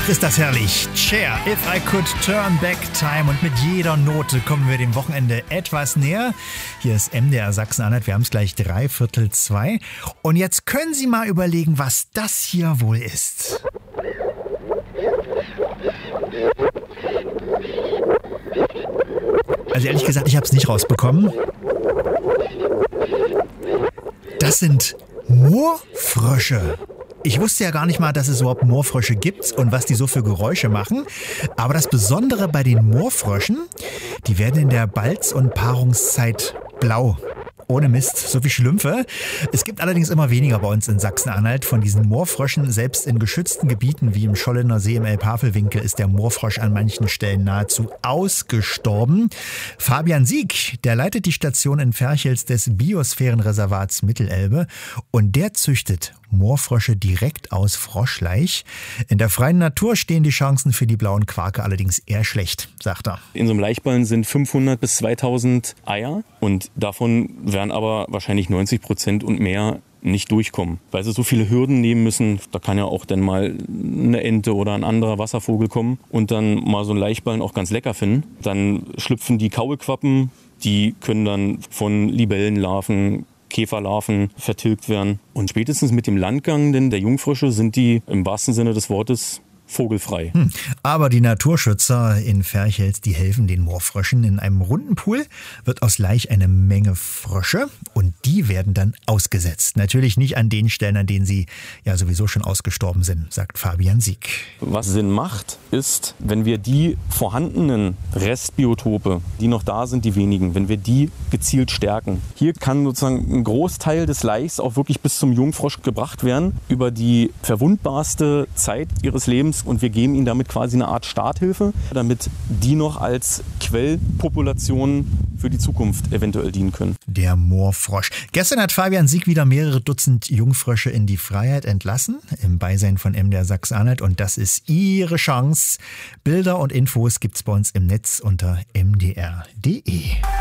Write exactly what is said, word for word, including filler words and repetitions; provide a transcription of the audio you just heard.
ist das herrlich. Cher, If I Could Turn Back Time. Und mit jeder Note kommen wir dem Wochenende etwas näher. Hier ist M D R Sachsen-Anhalt. Wir haben es gleich dreiviertel zwei. Und jetzt können Sie mal überlegen, was das hier wohl ist. Also ehrlich gesagt, ich habe es nicht rausbekommen. Das sind Moorfrösche. Ich wusste ja gar nicht mal, dass es überhaupt Moorfrösche gibt und was die so für Geräusche machen. Aber das Besondere bei den Moorfröschen, die werden in der Balz- und Paarungszeit blau. Ohne Mist, so wie Schlümpfe. Es gibt allerdings immer weniger bei uns in Sachsen-Anhalt von diesen Moorfröschen. Selbst in geschützten Gebieten wie im Schollener See im Elbhavelwinkel ist der Moorfrosch an manchen Stellen nahezu ausgestorben. Fabian Sieg, der leitet die Station in Ferchels des Biosphärenreservats Mittelelbe und der züchtet Moorfrösche direkt aus Froschlaich. In der freien Natur stehen die Chancen für die blauen Quarke allerdings eher schlecht, sagt er. In so einem Laichballen sind fünfhundert bis zweitausend Eier und davon werden aber wahrscheinlich neunzig Prozent und mehr nicht durchkommen, weil sie so viele Hürden nehmen müssen. Da kann ja auch dann mal eine Ente oder ein anderer Wasservogel kommen und dann mal so einen Laichballen auch ganz lecker finden. Dann schlüpfen die Kaulquappen, die können dann von Libellenlarven, Käferlarven vertilgt werden. Und spätestens mit dem Landgang denn der Jungfrösche sind die im wahrsten Sinne des Wortes vogelfrei. Hm. Aber die Naturschützer in Ferchels, die helfen den Moorfröschen. In einem runden Pool wird aus Laich eine Menge Frösche und die werden dann ausgesetzt. Natürlich nicht an den Stellen, an denen sie ja sowieso schon ausgestorben sind, sagt Fabian Sieg. Was Sinn macht, ist, wenn wir die vorhandenen Restbiotope, die noch da sind, die wenigen, wenn wir die gezielt stärken. Hier kann sozusagen ein Großteil des Laichs auch wirklich bis zum Jungfrosch gebracht werden, über die verwundbarste Zeit ihres Lebens. Und wir geben ihnen damit quasi eine Art Starthilfe, damit die noch als Quellpopulation für die Zukunft eventuell dienen können. Der Moorfrosch. Gestern hat Fabian Sieg wieder mehrere Dutzend Jungfrösche in die Freiheit entlassen, im Beisein von M D R Sachsen-Anhalt. Und das ist Ihre Chance. Bilder und Infos gibt's bei uns im Netz unter m d r punkt d e.